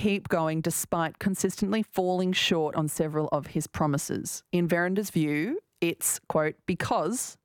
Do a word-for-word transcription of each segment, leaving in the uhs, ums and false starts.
keep going despite consistently falling short on several of his promises. In Veranda's view, it's, quote, because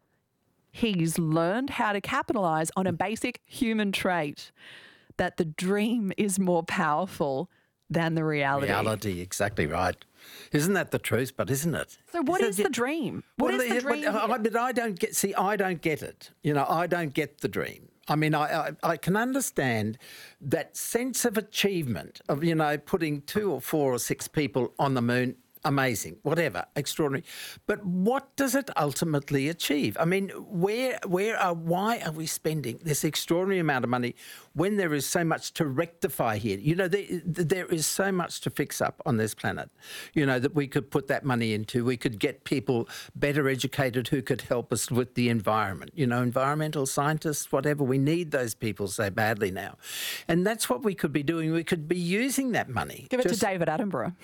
he's learned how to capitalise on a basic human trait, that the dream is more powerful than the reality. Reality, exactly right. Isn't that the truth? But isn't it? So what Isn't is it, the dream? What well, is the dream? But, I, but I don't get. See, I don't get it. You know, I don't get the dream. I mean, I, I, I can understand that sense of achievement of, you know, putting two or four or six people on the moon. Amazing, whatever, extraordinary. But what does it ultimately achieve? I mean, where, where are, why are we spending this extraordinary amount of money when there is so much to rectify here? You know, there, there is so much to fix up on this planet, you know, that we could put that money into. We could get people better educated who could help us with the environment, you know, environmental scientists, whatever. We need those people so badly now. And that's what we could be doing. We could be using that money. Give it Just, to David Attenborough.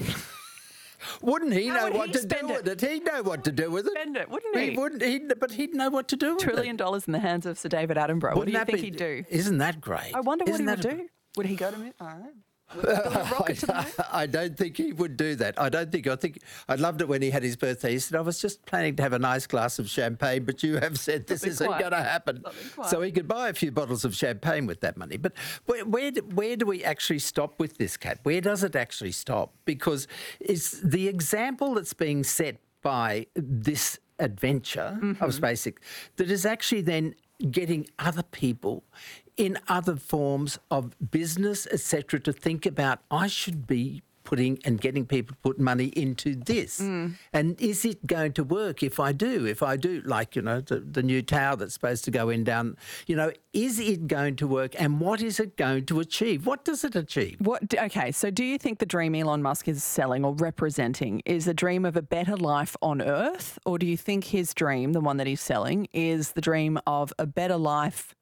Wouldn't he How know would what he to spend do it? with it? He'd know what to do with it. Spend it, wouldn't he? He wouldn't. He'd, but he'd know what to do with it. Trillion dollars in the hands of Sir David Attenborough. What do you Wouldn't that think be- he'd do? Isn't that great? I wonder what Isn't he would that a- do. Would he go to me? I don't know. Would he build a rocket to the moon? I don't think he would do that. I don't think. I think I loved it when he had his birthday. He said, "I was just planning to have a nice glass of champagne, but you have said this Something isn't quiet. going to happen." Something quiet. So he could buy a few bottles of champagne with that money. But where where do, where do we actually stop with this, Kat? Where does it actually stop? Because it's the example that's being set by this adventure Mm-hmm. of SpaceX that is actually then getting other people in other forms of business, et cetera, to think about, I should be putting and getting people to put money into this. Mm. And is it going to work if I do? If I do, like, you know, the, the new tower that's supposed to go in down, you know, is it going to work? And what is it going to achieve? What does it achieve? What? Okay, so do you think the dream Elon Musk is selling or representing is the dream of a better life on Earth? Or do you think his dream, the one that he's selling, is the dream of a better life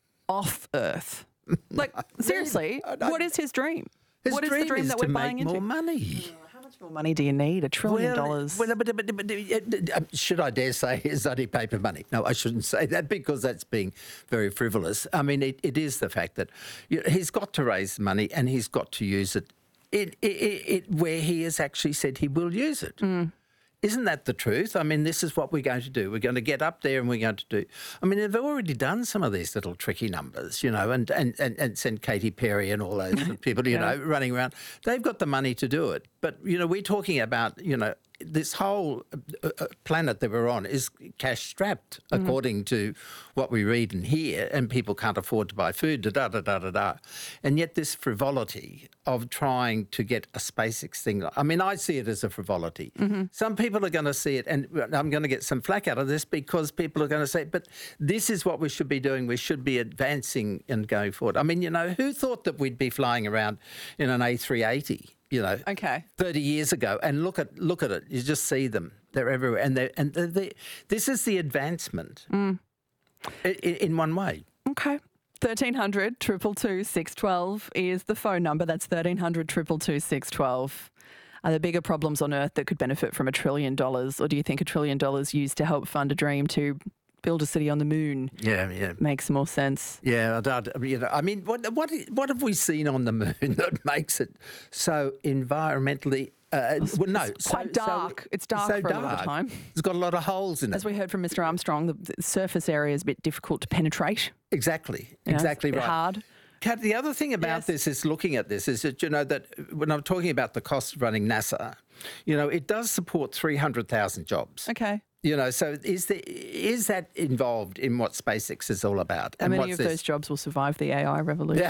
off Earth? Like, seriously, I don't- what is his dream? His what is dream the dream is that to we're make buying into? more money. How much more money do you need? A trillion dollars. Well, but, but, but, uh, should I dare say it's only paper money? No, I shouldn't say that because that's being very frivolous. I mean, it, it is the fact that you know, he's got to raise money and he's got to use it, it, it, it where he has actually said he will use it. Mm. Isn't that the truth? I mean, this is what we're going to do. We're going to get up there and we're going to do... I mean, they've already done some of these little tricky numbers, you know, and, and, and, and sent Katy Perry and all those people, you Yeah. know, running around. They've got the money to do it. But, you know, we're talking about, you know, this whole uh, uh, planet that we're on is cash-strapped, Mm-hmm. according to what we read and hear, and people can't afford to buy food, da-da-da-da-da-da. And yet this frivolity of trying to get a SpaceX thing, I mean, I see it as a frivolity. Mm-hmm. Some people are going to see it, and I'm going to get some flack out of this because people are going to say, but this is what we should be doing. We should be advancing and going forward. I mean, you know, who thought that we'd be flying around in an A three eighty? You know, Okay. thirty years ago, and look at look at it. You just see them; they're everywhere, and they and they're, they this is the advancement Mm. in, in one way. Okay. thirteen hundred, two two two, six one two is the phone number. That's thirteen hundred, two two two, six one two. Are there bigger problems on Earth that could benefit from a trillion dollars, or do you think a trillion dollars used to help fund a dream to build a city on the moon Yeah, yeah. makes more sense? Yeah, I don't, you know, I mean, what what what have we seen on the moon that makes it so environmentally? Uh, well, no, It's so- quite dark. So, It's dark so for a lot of the dark. time. It's got a lot of holes in it. As we heard from Mister Armstrong, the, the surface area is a bit difficult to penetrate. Exactly, You know, it's exactly a bit right. hard. Kat, the other thing about Yes. this is looking at this is that, you know, that when I'm talking about the cost of running NASA, you know, it does support three hundred thousand jobs. Okay. You know, so is the, is that involved in what SpaceX is all about? How And many what's of this? those jobs will survive the A I revolution?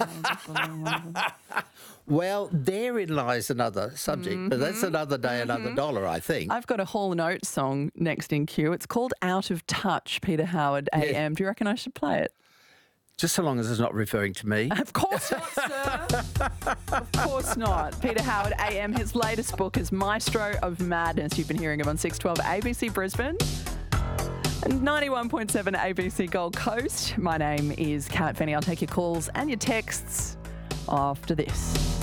Well, therein lies another subject, but that's another day, another dollar, I think. I've got a Hall and Oates song next in queue. It's called Out of Touch, Peter Howard A M. Do you reckon I should play it? Just so long as it's not referring to me. Of course not, sir. Of course not. Peter Howard A M, his latest book is Maestro of Madness. You've been hearing him on six twelve A B C Brisbane and ninety-one point seven A B C Gold Coast. My name is Kat Fenny. I'll take your calls and your texts after this.